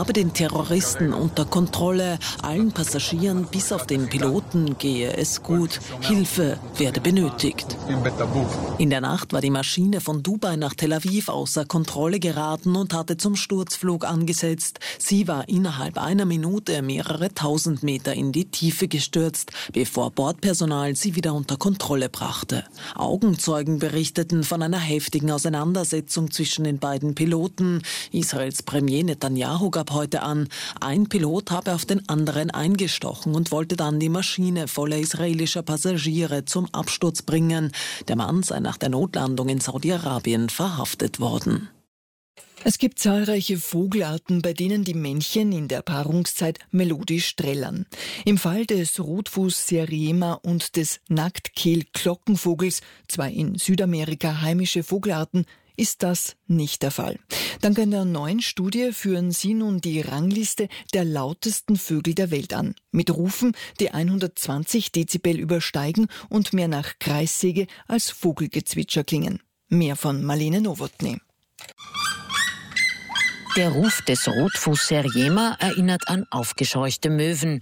habe den Terroristen unter Kontrolle. Allen Passagieren bis auf den Piloten gehe es gut. Hilfe werde benötigt. In der Nacht war die Maschine von Dubai nach Tel Aviv außer Kontrolle geraten und hatte zum Sturzflug angesetzt. Sie war innerhalb einer Minute mehrere tausend Meter in die Tiefe gestürzt, bevor Bordpersonal sie wieder unter Kontrolle brachte. Augenzeugen berichteten von einer heftigen Auseinandersetzung zwischen den beiden Piloten. Israels Premier Netanyahu gab heute an, ein Pilot habe auf den anderen eingestochen und wollte dann die Maschine voller israelischer Passagiere zum Absturz bringen. Der Mann sei nach der Notlandung in Saudi-Arabien verhaftet worden. Es gibt zahlreiche Vogelarten, bei denen die Männchen in der Paarungszeit melodisch trällern. Im Fall des Rotfuß-Seriema und des Nacktkehl-Glockenvogels, zwei in Südamerika heimische Vogelarten, ist das nicht der Fall. Dank einer neuen Studie führen sie nun die Rangliste der lautesten Vögel der Welt an. Mit Rufen, die 120 Dezibel übersteigen und mehr nach Kreissäge als Vogelgezwitscher klingen. Mehr von Marlene Nowotny. Der Ruf des Rotfuß-Seriema erinnert an aufgescheuchte Möwen.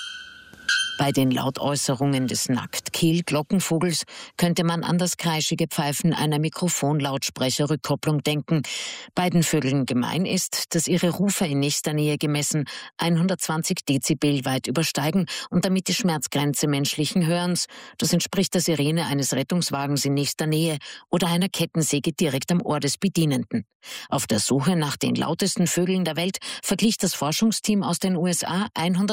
Bei den Lautäußerungen des Nacktkehl-Glockenvogels könnte man an das kreischige Pfeifen einer Mikrofonlautsprecherrückkopplung denken. Beiden Vögeln gemein ist, dass ihre Rufe in nächster Nähe gemessen 120 Dezibel weit übersteigen und damit die Schmerzgrenze menschlichen Hörens. Das entspricht der Sirene eines Rettungswagens in nächster Nähe oder einer Kettensäge direkt am Ohr des Bedienenden. Auf der Suche nach den lautesten Vögeln der Welt verglich das Forschungsteam aus den USA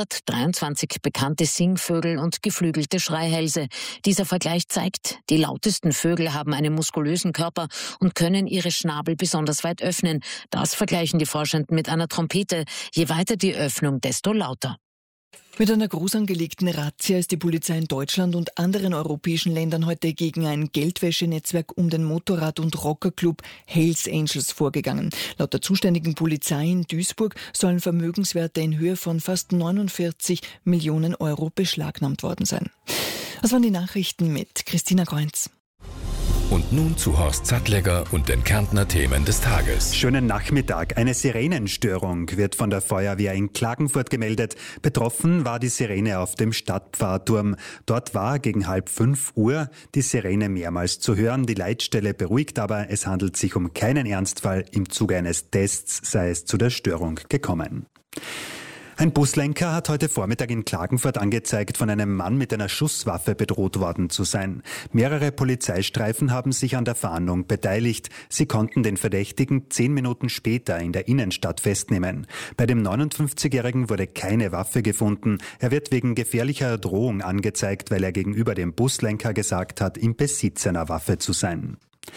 123 bekannte Singvögel und geflügelte Schreihälse. Dieser Vergleich zeigt, die lautesten Vögel haben einen muskulösen Körper und können ihre Schnabel besonders weit öffnen. Das vergleichen die Forschenden mit einer Trompete. Je weiter die Öffnung, desto lauter. Mit einer groß angelegten Razzia ist die Polizei in Deutschland und anderen europäischen Ländern heute gegen ein Geldwäschenetzwerk um den Motorrad- und Rockerclub Hells Angels vorgegangen. Laut der zuständigen Polizei in Duisburg sollen Vermögenswerte in Höhe von fast 49 Millionen Euro beschlagnahmt worden sein. Das waren die Nachrichten mit Christina Kreunz. Und nun zu Horst Sattlegger und den Kärntner Themen des Tages. Schönen Nachmittag. Eine Sirenenstörung wird von der Feuerwehr in Klagenfurt gemeldet. Betroffen war die Sirene auf dem Stadtpfarrturm. Dort war gegen 4:30 die Sirene mehrmals zu hören. Die Leitstelle beruhigt aber, es handelt sich um keinen Ernstfall. Im Zuge eines Tests sei es zu der Störung gekommen. Ein Buslenker hat heute Vormittag in Klagenfurt angezeigt, von einem Mann mit einer Schusswaffe bedroht worden zu sein. Mehrere Polizeistreifen haben sich an der Fahndung beteiligt. Sie konnten den Verdächtigen 10 Minuten später in der Innenstadt festnehmen. Bei dem 59-Jährigen wurde keine Waffe gefunden. Er wird wegen gefährlicher Drohung angezeigt, weil er gegenüber dem Buslenker gesagt hat, im Besitz einer Waffe zu sein.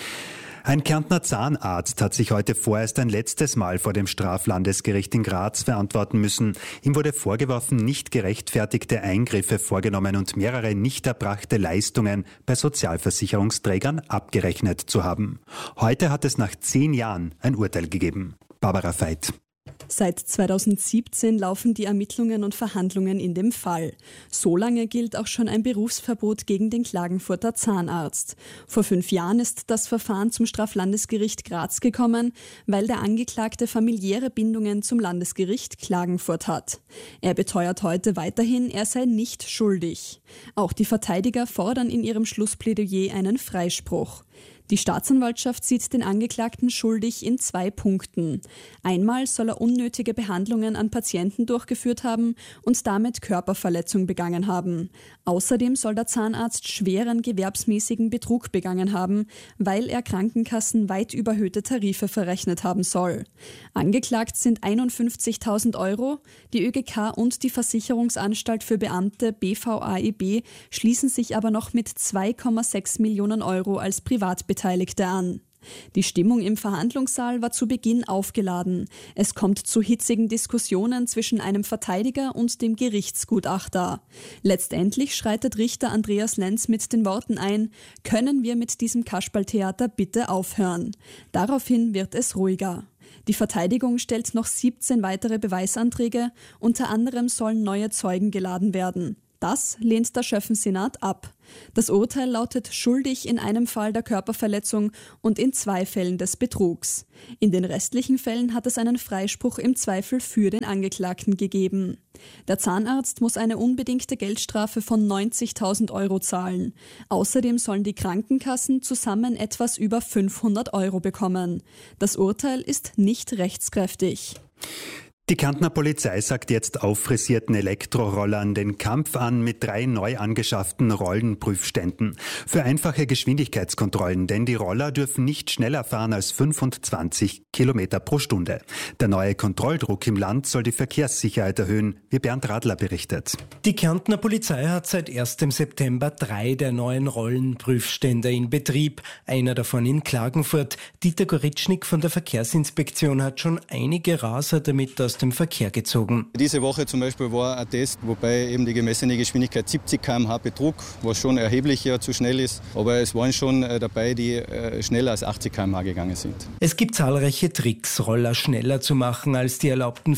Ein Kärntner Zahnarzt hat sich heute vorerst ein letztes Mal vor dem Straflandesgericht in Graz verantworten müssen. Ihm wurde vorgeworfen, nicht gerechtfertigte Eingriffe vorgenommen und mehrere nicht erbrachte Leistungen bei Sozialversicherungsträgern abgerechnet zu haben. Heute hat es nach 10 Jahren ein Urteil gegeben. Barbara Veit. Seit 2017 laufen die Ermittlungen und Verhandlungen in dem Fall. So lange gilt auch schon ein Berufsverbot gegen den Klagenfurter Zahnarzt. Vor 5 Jahren ist das Verfahren zum Straflandesgericht Graz gekommen, weil der Angeklagte familiäre Bindungen zum Landesgericht Klagenfurt hat. Er beteuert heute weiterhin, er sei nicht schuldig. Auch die Verteidiger fordern in ihrem Schlussplädoyer einen Freispruch. Die Staatsanwaltschaft sieht den Angeklagten schuldig in 2 Punkten. Einmal soll er unnötige Behandlungen an Patienten durchgeführt haben und damit Körperverletzung begangen haben. Außerdem soll der Zahnarzt schweren gewerbsmäßigen Betrug begangen haben, weil er Krankenkassen weit überhöhte Tarife verrechnet haben soll. Angeklagt sind 51.000 Euro. Die ÖGK und die Versicherungsanstalt für Beamte BVAEB schließen sich aber noch mit 2,6 Millionen Euro als Privatbeteiligte an. Die Stimmung im Verhandlungssaal war zu Beginn aufgeladen. Es kommt zu hitzigen Diskussionen zwischen einem Verteidiger und dem Gerichtsgutachter. Letztendlich schreitet Richter Andreas Lenz mit den Worten ein: Können wir mit diesem Kasperltheater bitte aufhören? Daraufhin wird es ruhiger. Die Verteidigung stellt noch 17 weitere Beweisanträge, unter anderem sollen neue Zeugen geladen werden. Das lehnt der Schöffensenat ab. Das Urteil lautet schuldig in einem Fall der Körperverletzung und in 2 Fällen des Betrugs. In den restlichen Fällen hat es einen Freispruch im Zweifel für den Angeklagten gegeben. Der Zahnarzt muss eine unbedingte Geldstrafe von 90.000 Euro zahlen. Außerdem sollen die Krankenkassen zusammen etwas über 500 Euro bekommen. Das Urteil ist nicht rechtskräftig. Die Kärntner Polizei sagt jetzt auffrisierten Elektrorollern den Kampf an mit 3 neu angeschafften Rollenprüfständen. Für einfache Geschwindigkeitskontrollen, denn die Roller dürfen nicht schneller fahren als 25 Kilometer pro Stunde. Der neue Kontrolldruck im Land soll die Verkehrssicherheit erhöhen, wie Bernd Radler berichtet. Die Kärntner Polizei hat seit 1. September 3 der neuen Rollenprüfstände in Betrieb. Einer davon in Klagenfurt. Dieter Goritschnik von der Verkehrsinspektion hat schon einige Raser damit aus dem Verkehr gezogen. Diese Woche zum Beispiel war ein Test, wobei eben die gemessene Geschwindigkeit 70 km/h betrug, was schon erheblich zu schnell ist. Aber es waren schon dabei, die schneller als 80 km/h gegangen sind. Es gibt zahlreiche Tricks, Roller schneller zu machen als die erlaubten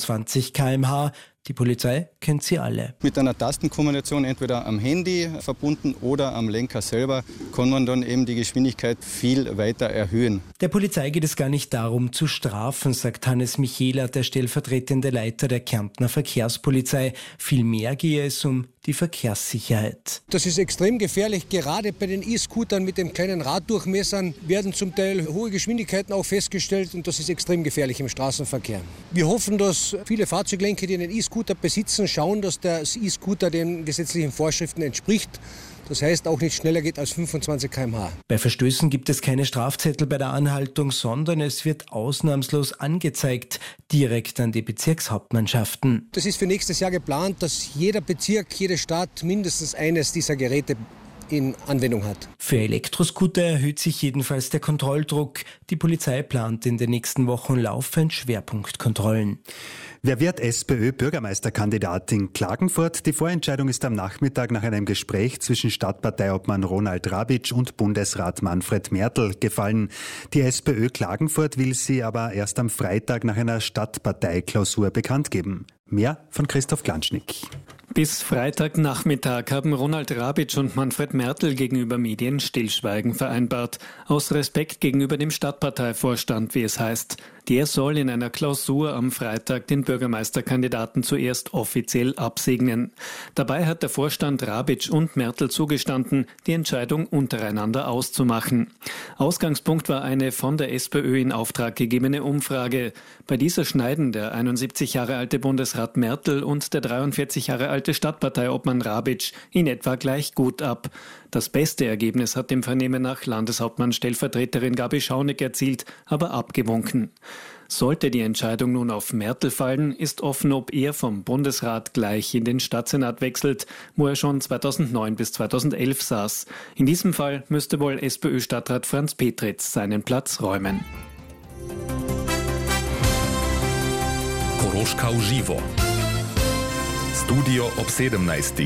25 km/h. Die Polizei kennt sie alle. Mit einer Tastenkombination entweder am Handy verbunden oder am Lenker selber kann man dann eben die Geschwindigkeit viel weiter erhöhen. Der Polizei geht es gar nicht darum zu strafen, sagt Hannes Michela, der stellvertretende Leiter der Kärntner Verkehrspolizei. Vielmehr gehe es um die Verkehrssicherheit. Das ist extrem gefährlich. Gerade bei den E-Scootern mit den kleinen Raddurchmessern werden zum Teil hohe Geschwindigkeiten auch festgestellt und das ist extrem gefährlich im Straßenverkehr. Wir hoffen, dass viele Fahrzeuglenker, die einen E-Scooter besitzen, schauen, dass der E-Scooter den gesetzlichen Vorschriften entspricht. Das heißt, auch nicht schneller geht als 25 km/h. Bei Verstößen gibt es keine Strafzettel bei der Anhaltung, sondern es wird ausnahmslos angezeigt, direkt an die Bezirkshauptmannschaften. Das ist für nächstes Jahr geplant, dass jeder Bezirk, jede Stadt mindestens eines dieser Geräte in Anwendung hat. Für Elektroscooter erhöht sich jedenfalls der Kontrolldruck. Die Polizei plant in den nächsten Wochen laufend Schwerpunktkontrollen. Wer wird SPÖ-Bürgermeisterkandidat in Klagenfurt? Die Vorentscheidung ist am Nachmittag nach einem Gespräch zwischen Stadtparteiobmann Ronald Rabitsch und Bundesrat Manfred Mertl gefallen. Die SPÖ Klagenfurt will sie aber erst am Freitag nach einer Stadtparteiklausur bekannt geben. Mehr von Christoph Glanschnick. Bis Freitagnachmittag haben Ronald Rabitsch und Manfred Mertl gegenüber Medien Stillschweigen vereinbart. Aus Respekt gegenüber dem Stadtparteivorstand, wie es heißt. Der soll in einer Klausur am Freitag den Bürgermeisterkandidaten zuerst offiziell absegnen. Dabei hat der Vorstand Rabitsch und Mertl zugestanden, die Entscheidung untereinander auszumachen. Ausgangspunkt war eine von der SPÖ in Auftrag gegebene Umfrage. Bei dieser schneiden der 71 Jahre alte Bundesrat Mertl und der 43 Jahre alte Stadtparteiobmann Rabitsch in etwa gleich gut ab. Das beste Ergebnis hat dem Vernehmen nach Landeshauptmann-Stellvertreterin Gabi Schaunig erzielt, aber abgewunken. Sollte die Entscheidung nun auf Mertl fallen, ist offen, ob er vom Bundesrat gleich in den Stadtsenat wechselt, wo er schon 2009 bis 2011 saß. In diesem Fall müsste wohl SPÖ-Stadtrat Franz Petritz seinen Platz räumen. Koroška uživo. Studio ob 17.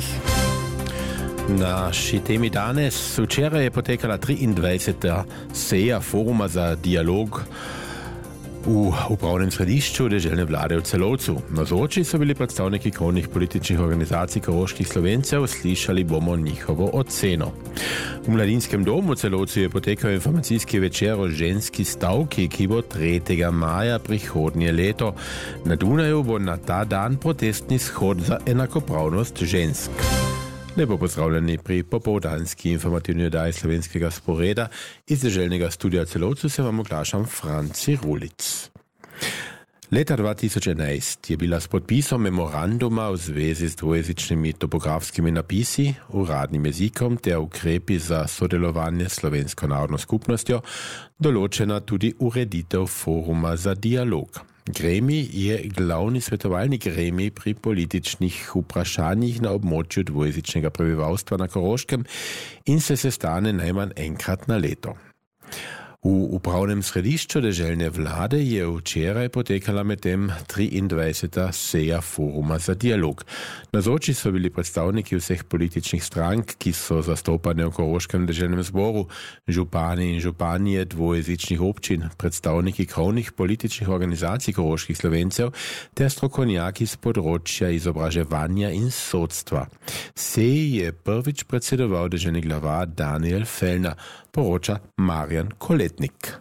Naši temi danes včeraj je potekala 23. seja foruma za dialog v upravnem središču deželne vlade v Celovcu. Navzoči so bili predstavniki krovnih političnih organizacij koroških Slovencev, slišali bomo njihovo oceno. V Mladinskem domu v Celovcu je potekal informacijski večer o ženski stavki, ki bo 3. maja prihodnje leto. Na Dunaju bo na ta dan protestni shod za enakopravnost žensk. Lepo pozdravljeni pri popoldanski informativni oddaji slovenskega sporeda. Iz deželnega studia Celovcu se vam oglašam Franci Rulic. Leta 2011 je bila s podpisom memoranduma v zvezi z dvojezičnimi topografskimi napisi, uradnim jezikom ter ukrepi za sodelovanje s slovensko narodno skupnostjo določena tudi ureditev foruma za dialog. Gremij je glavni svetovalni gremij pri političnih vprašanjih na območju dvojezičnega prebivalstva na Koroškem in se sestane najmanj enkrat na leto. U upravnem središču deželne vlade je včeraj potekala medtem 23. seja foruma za dialog. Nazoči so bili predstavniki vseh političnih strank, ki so zastopane v Koroškem deželnem zboru, župani in županje dvojezičnih občin, predstavniki krovnih političnih organizacij koroških Slovencev ter strokovnjaki z področja izobraževanja in sodstva. Seji je prvič predsedoval deželni glavar Daniel Fellner, poroča Marjan Koletnik.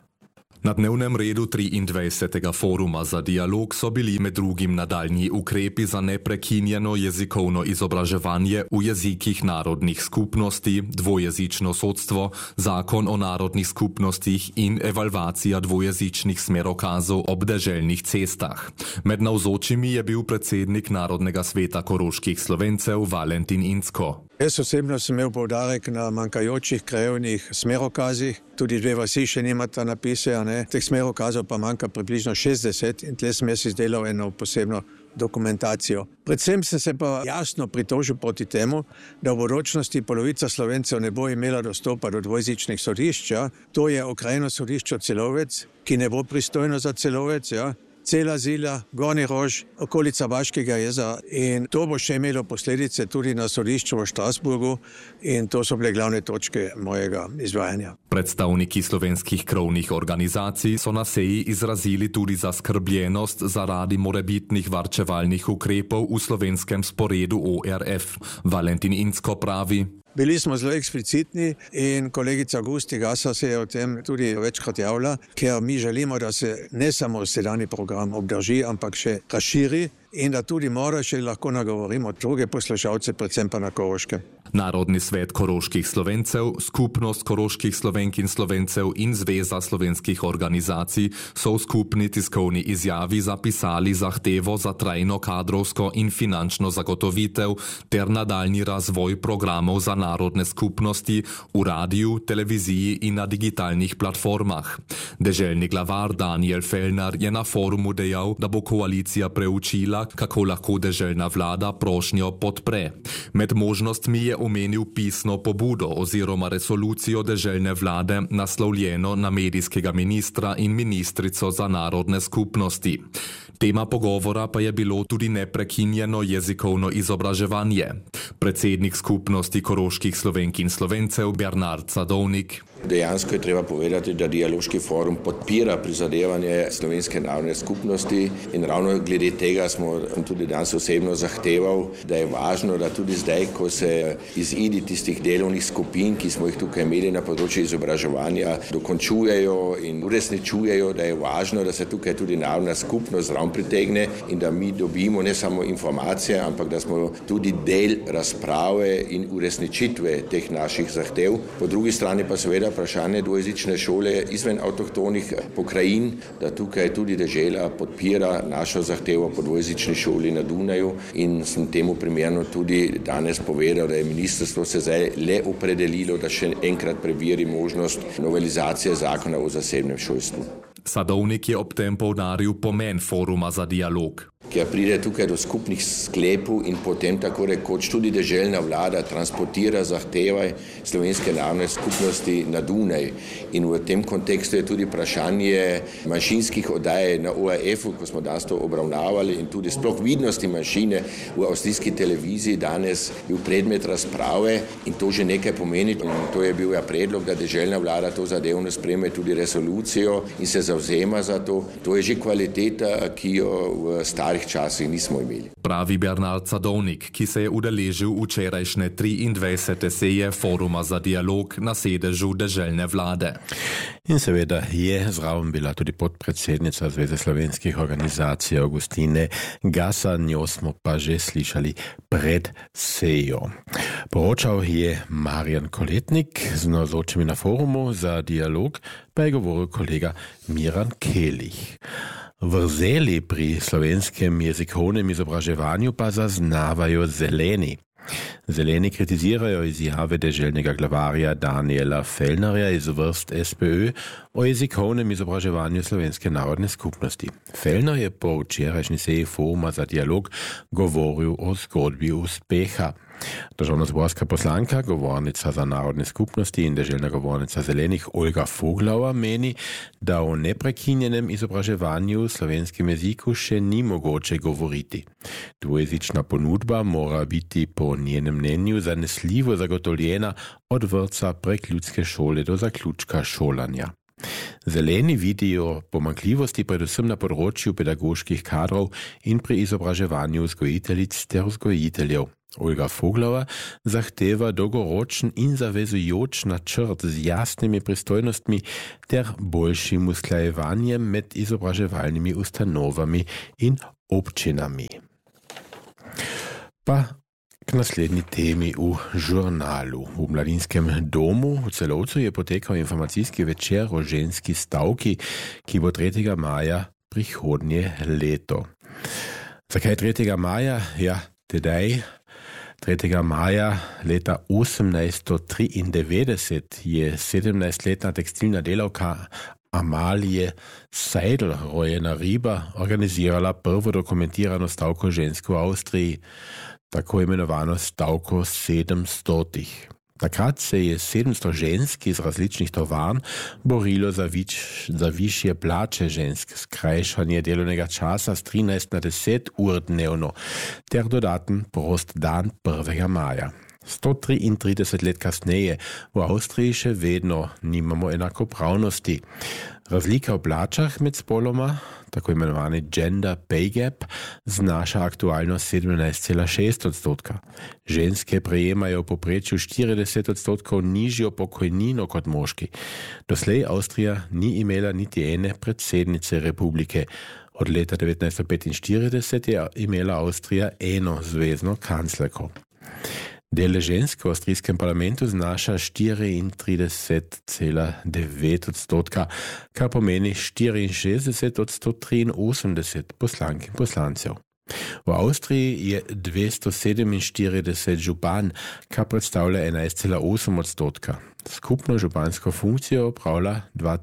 Na dnevnem redu 23. foruma za dialog so bili med drugim nadaljnji ukrepi za neprekinjeno jezikovno izobraževanje v jezikih narodnih skupnosti, dvojezično sodstvo, zakon o narodnih skupnostih in evalvacija dvojezičnih smerokazov ob deželnih cestah. Med navzočimi je bil predsednik Narodnega sveta koroških Slovencev Valentin Incko. Jaz osebno sem imel poudarek na manjkajočih krajevnih smerokazih. Tudi 2 vasi še nimata napise, teh smerokazov pa manjka približno 60 in tle sem jaz izdelal eno posebno dokumentacijo. Predvsem sem se pa jasno pritožil proti temu, da v bodočnosti polovica Slovencev ne bo imela dostopa do dvojezičnih sodišč. To je okrajno sodišče Celovec, ki ne bo pristojno za Celovec, Cela Zila, Gornji Rož, okolica Baškega jezera in to bo še imelo posledice tudi na sodišču v Strasburgu in to so bile glavne točke mojega izvajanja. Predstavniki slovenskih krovnih organizacij so na seji izrazili tudi zaskrbljenost zaradi morebitnih varčevalnih ukrepov v slovenskem sporedu ORF. Valentin Incko pravi: Bili smo zelo eksplicitni in kolegica Gusti Gasa se je o tem tudi večkrat javila, ker mi želimo, da se ne samo sedanji program obdrži, ampak še razširi in da tudi mora še lahko nagovorimo druge poslušalce, predvsem pa na Koroškem. Narodni svet koroških Slovencev, Skupnost koroških Slovenk in Slovencev in Zveza slovenskih organizacij so v skupni tiskovni izjavi zapisali zahtevo za trajno kadrovsko in finančno zagotovitev ter nadaljnji razvoj programov za narodne skupnosti v radiju, televiziji in na digitalnih platformah. Deželni glavar Daniel Fellner je na forumu dejal, da bo koalicija preučila, kako lahko deželna vlada prošnjo podpre. Med možnostmi je omenil pisno pobudo oziroma resolucijo deželne vlade naslovljeno na medijskega ministra in ministrico za narodne skupnosti. Tema pogovora pa je bilo tudi neprekinjeno jezikovno izobraževanje. Predsednik skupnosti koroških Slovenk in Slovencev Bernard Sadovnik: Dejansko je treba povedati, da dialoški forum podpira prizadevanje slovenske narodne skupnosti in ravno glede tega smo tudi danes osebno zahteval, da je važno, da tudi zdaj, ko se izidi tistih delovnih skupin, ki smo jih tukaj imeli na področju izobraževanja, dokončujejo in uresničujejo, da je važno, da se tukaj tudi narodna skupnost zraven pritegne in da mi dobimo ne samo informacije, ampak da smo tudi del razprave in uresničitve teh naših zahtev. Po drugi strani pa seveda vprašanje dvojezične šole izven avtohtonih pokrajin, da tukaj tudi dežela podpira našo zahtevo po dvojezični šoli na Dunaju in sem temu primerno tudi danes povedal, da je ministrstvo se zdaj le opredelilo, da še enkrat preveri možnost novelizacije zakona o zasebnem šolstvu. Sadovnik je ob tem poudaril pomen foruma za dialog. Ker pride tukaj do skupnih sklepov in potem tako rekoč tudi deželna vlada transportira zahteve slovenske narodne skupnosti na Dunaj. In v tem kontekstu je tudi vprašanje manjšinskih oddaj na ORF-u, ko smo danes to obravnavali, in tudi sploh vidnosti manjšine v avstrijski televiziji danes bil predmet razprave in to že nekaj pomeni. In to je bil predlog, da deželna vlada to zadevno sprejme tudi resolucijo in se zavzema za to. To je že kvaliteta, ki jo v starih časih nismo imeli. Pravi Bernard Sadovnik, ki se je udeležil včerajšnje 23. seje foruma za dialog na sedežu deželne vlade. In seveda je zraven bila tudi podpredsednica Zveze slovenskih organizacij Augustine Gasa, njo smo pa že slišali pred sejo. Poročal je Marjan Koletnik, z navzočimi na forumu za dialog pa je govoril kolega Miran Kelih. Vrzeli pri slovenskem jezikovnem izobraževanju pa zaznavajo zeleni. Zeleni kritizirajo izjave deželnega glavarja Daniela Fellnerja iz vrst SPÖ o jezikovnem izobraževanju slovenske narodne skupnosti. Fellner je po včerajšnji seji foruma za dialog govoril o zgodbi uspeha. Državnozborska poslanka, govornica za narodne skupnosti in deželna govornica Zelenih Olga Foglauer meni, da o neprekinjenem izobraževanju v slovenskem jeziku še ni mogoče govoriti. Dvojezična ponudba mora biti po njenem mnenju zanesljivo zagotovljena od vrtca prek ljudske šole do zaključka šolanja. Zeleni vidijo pomanjkljivosti predvsem na področju pedagoških kadrov in pri izobraževanju vzgojiteljic ter vzgojiteljev. Olga Foglauer zahteva dolgoročen in zavezujoč načrt z jasnimi pristojnostmi ter boljšim usklajevanjem med izobraževalnimi ustanovami in občinami. Pa k naslednji temi v žurnalu. V Mladinskem domu v Celovcu je potekal informacijski večer o ženski stavki, ki bo 3. maja prihodnje leto. Zakaj 3. maja? Ja, tedaj 3. maja leta 1893 je 17-letna tekstilna delavka Amalie Seidel, rojena Riba, organizirala prvo dokumentirano stavko žensk v Avstriji, tako imenovano stavko 700. Takrat se je 700 žensk iz različnih tovarn borilo za višje plače žensk, skrajšanje delovnega časa z 13 na 10 ur dnevno ter dodaten prost dan 1. maja. 133 let kasneje v Avstriji še vedno nimamo enakopravnosti. Razlika v plačah med spoloma, tako imenovani gender pay gap, znaša aktualno 17,6%. Ženske prejemajo v povprečju 40% nižjo pokojnino kot moški. Doslej Avstrija ni imela niti ene predsednice republike. Od leta 1945 je imela Avstrija eno zvezno kanclerko. Delež žensk v avstrijskem parlamentu znaša 34,9%, kar pomeni 64 od 183 poslank in poslancev. V Avstriji je 247 župan, kar predstavlja 11,8%. Skupno župansko funkcijo opravlja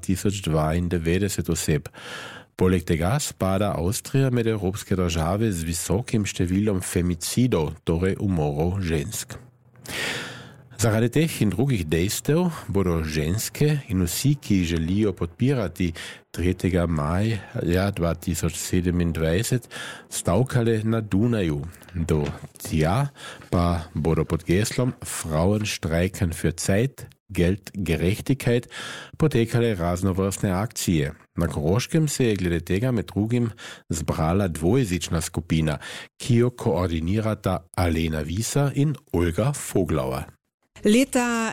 2092 oseb. Poleg tega spada Avstrija med evropske države z visokim številom femicidov, torej umorov žensk. Zaradi teh in drugih dejstev bodo ženske in vsi, ki želijo podpirati 3. maja 2027, stavkale na Dunaju. Do tja pa bodo pod geslom Frauen streiken für Zeit, Geld, Gerechtigkeit potekale raznovrstne akcije. Na Koroškem se je glede tega med drugim zbrala dvojezična skupina, ki jo koordinirata Alena Visa in Olga Foglauer. Leta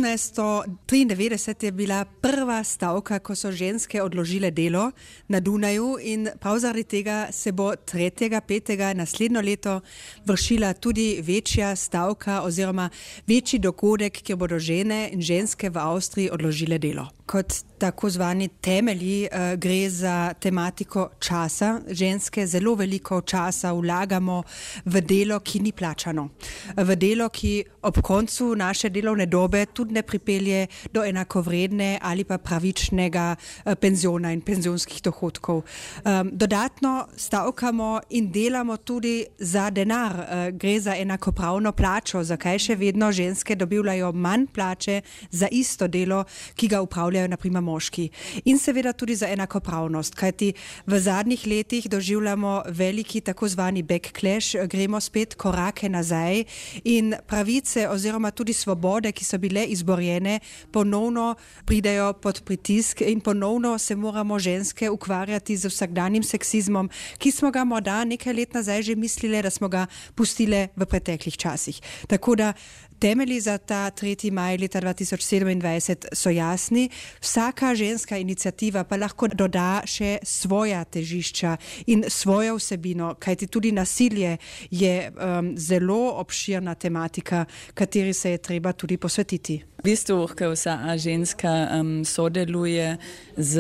1893 je bila prva stavka, ko so ženske odložile delo na Dunaju in prav zaradi tega se bo 3. 5. naslednjo leto vršila tudi večja stavka oziroma večji dogodek, kjer bodo žene in ženske v Avstriji odložile delo. Kot tako zvani temelji gre za tematiko časa. Ženske zelo veliko časa vlagamo v delo, ki ni plačano. V delo, ki ob koncu naše delovne dobe tudi ne pripelje do enakovredne ali pa pravičnega penziona in penzionskih dohodkov. Dodatno stavkamo in delamo tudi za denar. Gre za enakopravno plačo, zakaj še vedno ženske dobivajo manj plače za isto delo, ki ga upravljajo naprimer moški. In seveda tudi za enakopravnost, kajti v zadnjih letih doživljamo veliki tako zvani backlash, gremo spet korake nazaj in pravice oziroma tudi svobode, ki so bile izborjene, ponovno pridejo pod pritisk in ponovno se moramo ženske ukvarjati z vsakdanjim seksizmom, ki smo ga morda nekaj let nazaj že mislili, da smo ga pustili v preteklih časih. Tako da temelji za ta 3. maj leta 2027 so jasni. Vsaka ženska iniciativa pa lahko doda še svoja težišča in svojo vsebino, kajti tudi nasilje je zelo obširna tematika, kateri se je treba tudi posvetiti. V bistvu, ko vsa ženska sodeluje z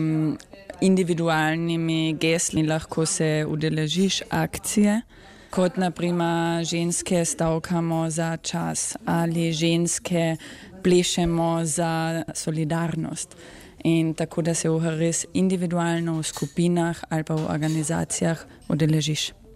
individualnimi gesli, lahko se udeležiš akcije. Kot naprimer ženske stavkamo za čas ali ženske plešemo za solidarnost. In tako da se res individualno v skupinah ali pa v organizacijah udeležiš.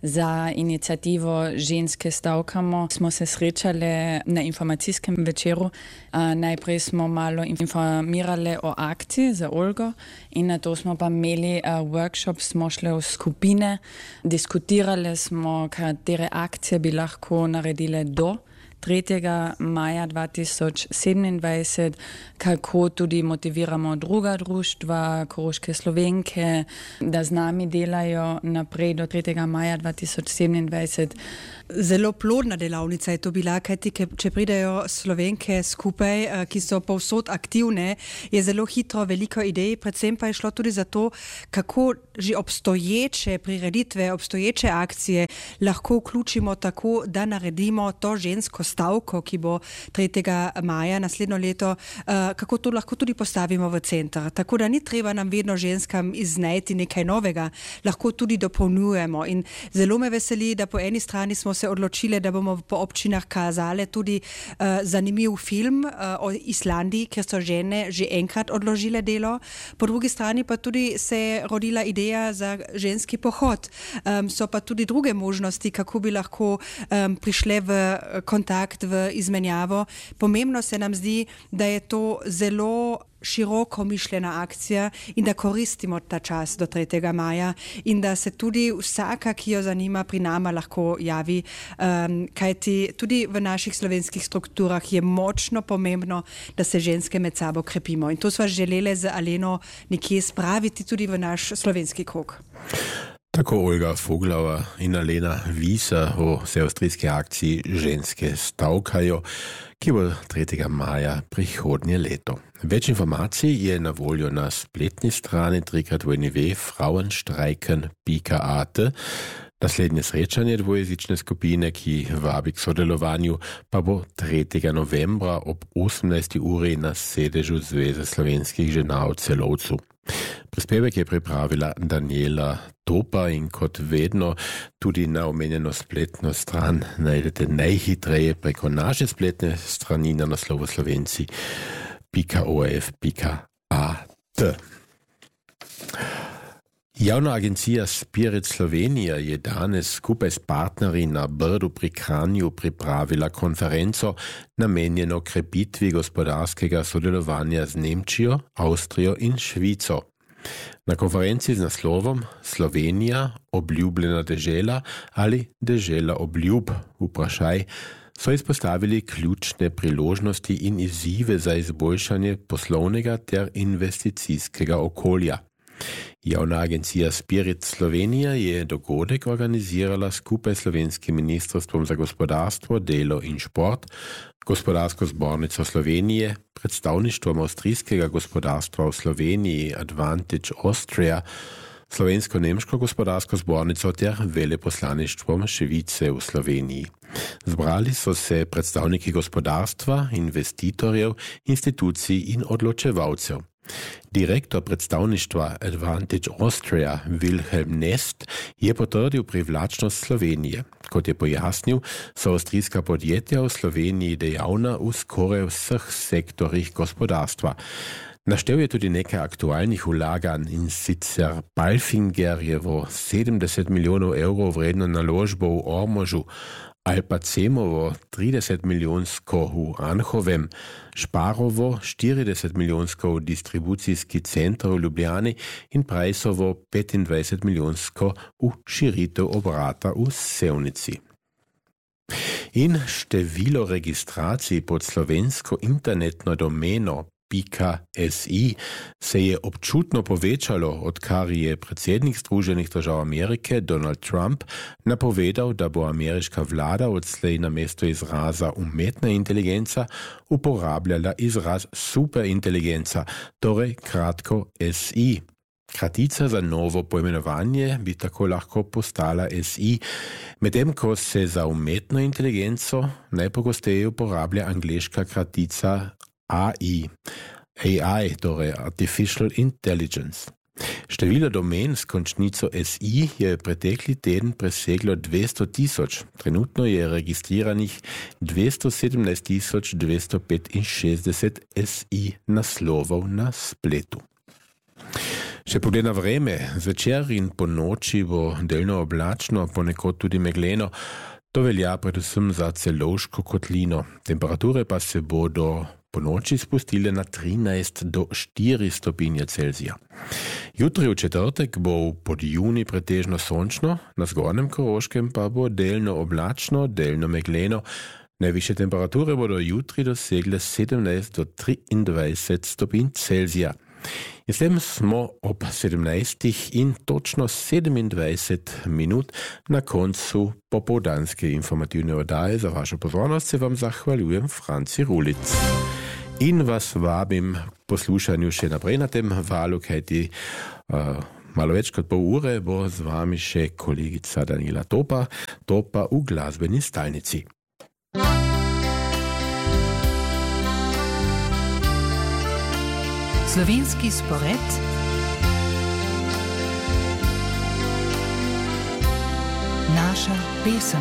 za inicijativo Ženske stavkamo smo se srečali na informacijskem večeru. Najprej smo malo informirali o akciji za Olgo in na to smo pa imeli workshop, smo šli v skupine, diskutirali smo, katere akcije bi lahko naredile do 3. maja 2027, kako tudi motiviramo druga društva, Koroške Slovenke, da z nami delajo naprej do 3. maja 2027. Zelo plodna delavnica je to bila, kajti če pridejo Slovenke skupaj, ki so povsod aktivne, je zelo hitro veliko idej, predvsem pa je šlo tudi za to, kako že obstoječe prireditve, obstoječe akcije lahko vključimo tako, da naredimo to žensko stavko, ki bo 3. maja naslednjo leto, kako to lahko tudi postavimo v center. Tako da ni treba nam vedno ženskam iznajti nekaj novega, lahko tudi dopolnjujemo. In zelo me veseli, da po eni strani smo se odločili, da bomo po občinah kazali tudi zanimiv film o Islandiji, kjer so žene že enkrat odložile delo. Po drugi strani pa tudi se je rodila ideja za ženski pohod. So pa tudi druge možnosti, kako bi lahko prišle v kontakt, v izmenjavo. Pomembno se nam zdi, da je to zelo široko mišljena akcija in da koristimo ta čas do 3. maja in da se tudi vsaka, ki jo zanima, pri nama lahko javi, kajti tudi v naših slovenskih strukturah je močno pomembno, da se ženske med sabo krepimo. In to sva želeli z Aleno nekje spraviti tudi v naš slovenski krog. Tako Olga Foglova in Alena Wieser o avstrijski akciji Ženske stavkajo, ki bo 3. maja prihodnje leto. Več informacij je na voljo na spletni strani www.frauenstreiken.at. Naslednje srečanje dvojezične skupine, ki vabi k sodelovanju, pa bo 3. novembra ob 18. uri na sedežu Zveze slovenskih žena v Celovcu. Prispevek je pripravila Daniela Topa in kot vedno tudi na omenjeno spletno stran najdete najhitreje preko naše spletne strani na naslovu slovenci.orf.at. Javna agencija Spirit Slovenija je danes skupaj s partnerji na Brdu pri Kranju pripravila konferenco namenjeno krepitvi gospodarskega sodelovanja z Nemčijo, Avstrijo in Švico. Na konferenci z naslovom Slovenija, obljubljena dežela ali dežela obljub, vprašaj, so izpostavili ključne priložnosti in izzive za izboljšanje poslovnega ter investicijskega okolja. Javna agencija Spirit Slovenija je dogodek organizirala skupaj s Slovenskim ministrstvom za gospodarstvo, delo in šport, Gospodarsko zbornico Slovenije, predstavništvom avstrijskega gospodarstva v Sloveniji Advantage Austria, Slovensko-nemško gospodarsko zbornico ter veleposlaništvom Švice v Sloveniji. Zbrali so se predstavniki gospodarstva, investitorjev, institucij in odločevalcev. Direktor predstavništva Advantage Austria Wilhelm Nest je potrdil privlačnost Slovenije. Kot je pojasnil, so avstrijska podjetja v Sloveniji dejavna v skoraj vseh sektorjih gospodarstva. Naštel je tudi nekaj aktualnih vlaganj in sicer Palfingerjevo 70 milijonov evrov vredno naložbo v Ormožu, Alpacemovo 30 milijonsko v Anhovem, Šparovo 40 milijonsko v distribucijski center v Ljubljani in Prajsovo 25 milijonsko v širitev obrata v Sevnici. In število registracij pod slovensko internetno domeno .si se je občutno povečalo, odkar je predsednik Združenih držav Amerike Donald Trump napovedal, da bo ameriška vlada odslej namesto izraza umetna inteligenca uporabljala izraz superinteligenca, torej kratko SI. Kratica za novo poimenovanje bi tako lahko postala SI, medtem ko se za umetno inteligenco najpogosteje uporablja angleška kratica AI, torej Artificial Intelligence. Število domen s končnico SI je pretekli teden preseglo 200 tisoč. Trenutno je registriranih 217 265 SI naslovov na spletu. Še pogled na vreme, zvečer in po noči bo delno oblačno, ponekod tudi megleno. To velja predvsem za Celovško kotlino. Temperature pa se bodo po noči spustile na 13 do 4 stopinje Celzija. Jutri v četrtek bo v Podjuni pretežno sončno, na zgornjem Koroškem pa bo delno oblačno, delno megleno. Najvišje temperature bodo jutri dosegle 17 do 23 stopinj Celzija. In s tem smo ob 17 in točno 27 minut na koncu popoldanske informativne oddaje. Za vašo pozornost se vam zahvaljujem, Franci Rulic. In vas vabim poslušanju še naprej na tem valu, kajti malo več kot pol ure bo z vami še kolegica Daniela Topa v glasbeni stalnici. Slovenski spored naša pesem.